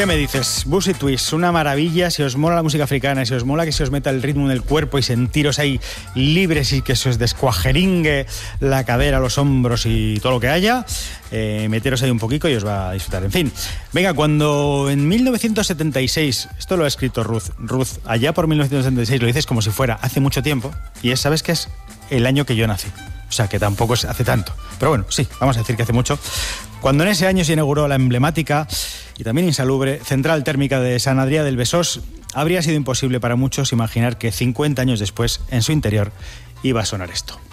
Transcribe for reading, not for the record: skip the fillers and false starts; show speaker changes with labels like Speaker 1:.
Speaker 1: ¿Qué me dices? Busy Twist, una maravilla. Si os mola la música africana, si os mola que se os meta el ritmo en el cuerpo y sentiros ahí libres y que se os descuajeringue la cadera, los hombros y todo lo que haya, meteros ahí un poquito y os va a disfrutar. En fin, venga, cuando en 1976, esto lo ha escrito Ruth, allá por 1976, lo dices como si fuera hace mucho tiempo, y sabes que es el año que yo nací. O sea, que tampoco es hace tanto. Pero bueno, sí, vamos a decir que hace mucho. Cuando en ese año se inauguró la emblemática y también insalubre central térmica de Sant Adrià del Besós, habría sido imposible para muchos imaginar que 50 años después, en su interior, iba a sonar esto.